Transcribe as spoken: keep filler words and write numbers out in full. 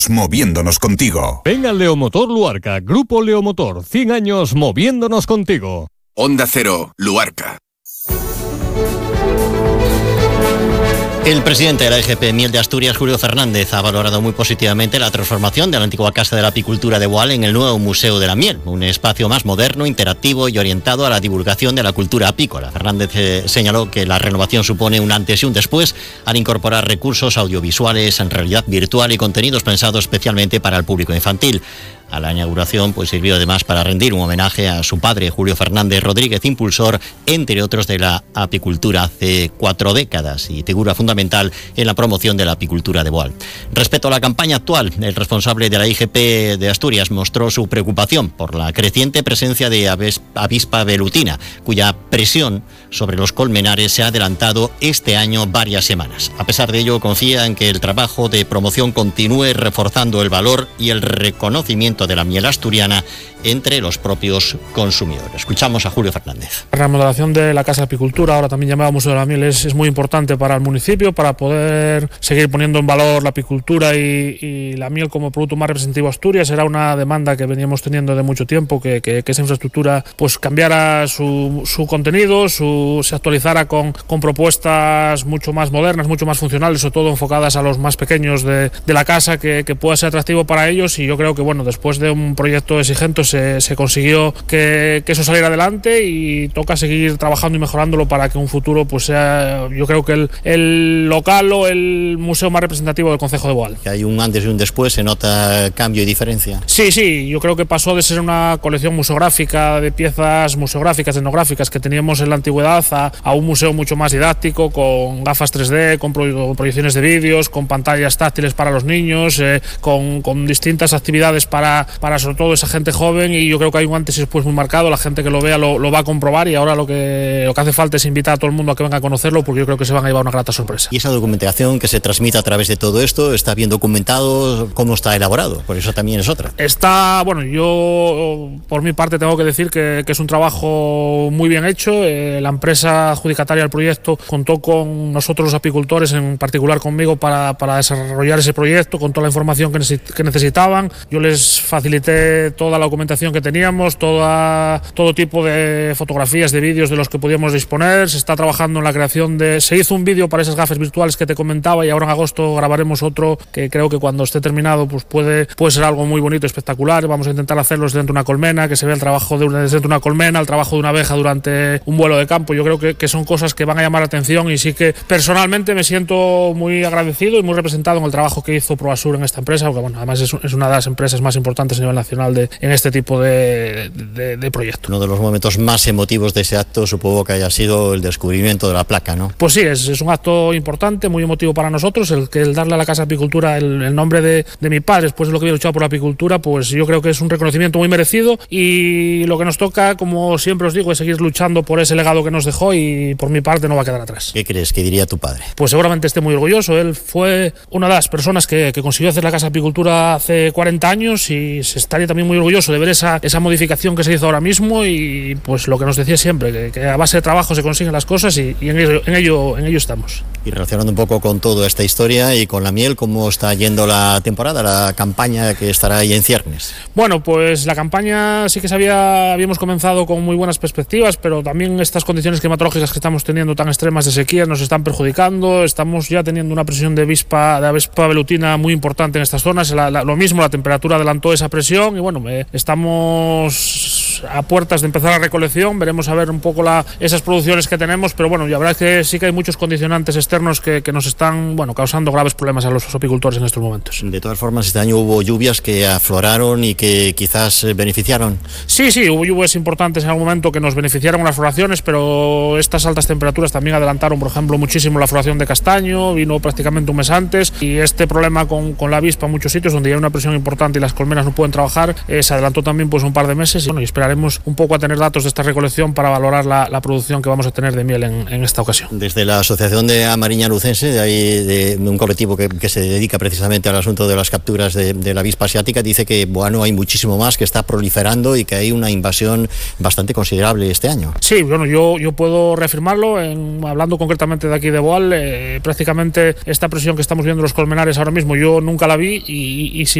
Moviéndonos contigo. Venga Leomotor Luarca, Grupo Leomotor, cien años moviéndonos contigo. Onda Cero, Luarca. El presidente de la E G P Miel de Asturias, Julio Fernández, ha valorado muy positivamente la transformación de la antigua Casa de la Apicultura de Boal en el nuevo Museo de la Miel, un espacio más moderno, interactivo y orientado a la divulgación de la cultura apícola. Fernández eh, señaló que la renovación supone un antes y un después al incorporar recursos audiovisuales en realidad virtual y contenidos pensados especialmente para el público infantil. A la inauguración pues sirvió además para rendir un homenaje a su padre, Julio Fernández Rodríguez, impulsor, entre otros, de la apicultura hace cuatro décadas y figura fundamental en la promoción de la apicultura de Boal. Respecto a la campaña actual, el responsable de la I G P de Asturias mostró su preocupación por la creciente presencia de avispa velutina, cuya presión sobre los colmenares se ha adelantado este año varias semanas. A pesar de ello, confía en que el trabajo de promoción continúe reforzando el valor y el reconocimiento de la miel asturiana entre los propios consumidores. Escuchamos a Julio Fernández. La remodelación de la Casa de Apicultura, ahora también llamada Museo de la Miel, es, es muy importante para el municipio, para poder seguir poniendo en valor la apicultura y, y la miel como producto más representativo de Asturias. Era una demanda que veníamos teniendo de mucho tiempo, que, que, que esa infraestructura pues cambiara su, su contenido, su, se actualizara con, con propuestas mucho más modernas, mucho más funcionales, sobre todo enfocadas a los más pequeños de, de la casa, que, que pueda ser atractivo para ellos. Y yo creo que bueno, después de un proyecto exigente se, se consiguió que, que eso saliera adelante, y toca seguir trabajando y mejorándolo para que un futuro pues sea, yo creo que el, el local o el museo más representativo del concejo de Boal. Hay un antes y un después, ¿se nota cambio y diferencia? Sí, sí, yo creo que pasó de ser una colección museográfica de piezas museográficas, etnográficas que teníamos en la antigüedad a, a un museo mucho más didáctico, con gafas tres D, con pro, proyecciones de vídeos, con pantallas táctiles para los niños, eh, con, con distintas actividades para, para sobre todo esa gente joven, y yo creo que hay un antes y después muy marcado. La gente que lo vea lo, lo va a comprobar, y ahora lo que, lo que hace falta es invitar a todo el mundo a que venga a conocerlo, porque yo creo que se van a llevar una grata sorpresa. Y esa documentación que se transmite a través de todo esto, ¿está bien documentado? ¿Cómo está elaborado? Por eso también es otra. Está, bueno, yo por mi parte tengo que decir que, que es un trabajo muy bien hecho. Eh, la empresa adjudicataria del proyecto contó con nosotros los apicultores, en particular conmigo, para, para desarrollar ese proyecto, con toda la información que, neces- que necesitaban. Yo les facilité toda la documentación que teníamos, toda, todo tipo de fotografías, de vídeos de los que podíamos disponer. Se está trabajando en la creación de... Se hizo un vídeo para esas gafas virtuales que te comentaba, y ahora en agosto grabaremos otro que creo que cuando esté terminado pues puede, puede ser algo muy bonito, espectacular. Vamos a intentar hacerlo desde dentro de una colmena, que se vea el trabajo de una, desde dentro de una colmena, el trabajo de una abeja durante un vuelo de campo. Yo creo que, que son cosas que van a llamar la atención, y sí que personalmente me siento muy agradecido y muy representado en el trabajo que hizo Proasur en esta empresa, porque bueno, además es, es una de las empresas más importantes a nivel nacional de, en este tipo de, de, de proyectos. Uno de los momentos más emotivos de ese acto supongo que haya sido el descubrimiento de la placa, ¿no? Pues sí, es, es un acto importante, muy emotivo para nosotros, el que el darle a la Casa de Apicultura el, el nombre de, de mi padre, después de lo que había luchado por la apicultura, pues yo creo que es un reconocimiento muy merecido, y lo que nos toca, como siempre os digo, es seguir luchando por ese legado que nos dejó, y por mi parte no va a quedar atrás. ¿Qué crees que diría tu padre? Pues seguramente esté muy orgulloso. Él fue una de las personas que, que consiguió hacer la Casa de Apicultura hace cuarenta años, y se estaría también muy orgulloso de ver esa, esa modificación que se hizo ahora mismo, y pues lo que nos decía siempre, que, que a base de trabajo se consiguen las cosas, y, y en, ello, en, ello, en ello estamos. Y relacionando un poco con toda esta historia y con la miel, ¿cómo está yendo la temporada, la campaña que estará ahí en ciernes? Bueno, pues la campaña sí que se había, habíamos comenzado con muy buenas perspectivas, pero también estas condiciones climatológicas que estamos teniendo tan extremas de sequía nos están perjudicando. Estamos ya teniendo una presión de avispa, de avispa velutina muy importante en estas zonas. La, la, lo mismo, la temperatura adelantó esa presión, y bueno, eh, estamos a puertas de empezar la recolección. Veremos a ver un poco la, esas producciones que tenemos, pero bueno, ya verás que sí que hay muchos condicionantes externos que, que nos están, bueno, causando graves problemas a los apicultores en estos momentos. De todas formas, este año hubo lluvias que afloraron y que quizás beneficiaron. Sí, sí, hubo lluvias importantes en algún momento que nos beneficiaron las floraciones, pero estas altas temperaturas también adelantaron, por ejemplo, muchísimo la floración de castaño. Vino prácticamente un mes antes, y este problema con, con la avispa en muchos sitios donde hay una presión importante y las colmenas no pueden trabajar, eh, se adelantó también pues un par de meses, y bueno, y esperaremos esperaremos un poco a tener datos de esta recolección para valorar la, la producción que vamos a tener de miel en, en esta ocasión. Desde la Asociación de Amariña Lucense, de, ahí, de, de un colectivo que, que se dedica precisamente al asunto de las capturas de, de la avispa asiática, dice que bueno, hay muchísimo más, que está proliferando y que hay una invasión bastante considerable este año. Sí, bueno, yo, yo puedo reafirmarlo, en, hablando concretamente de aquí de Boal, eh, prácticamente esta presión que estamos viendo en los colmenares ahora mismo yo nunca la vi y, y si